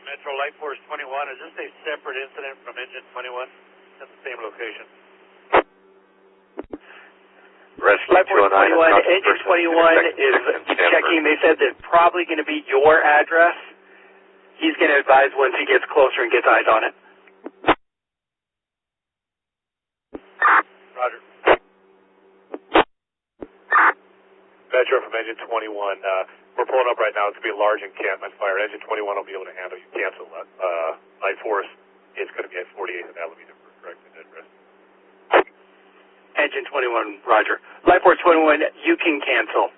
Metro Light Force 21. Is this a separate incident from Engine 21? At the same location. Light Force 21, Engine 21 is checking. They said that it's probably going to be your address. He's going to advise once he gets closer and gets eyes on it. Roger. Metro from Engine 21. We're pulling up right now. It's going to be a large encampment fire. Engine 21 will be able to handle you. Cancel that. Light Force, it's going to be at 48th, and that will be the correct address. Engine 21, roger. Light Force 21, you can cancel.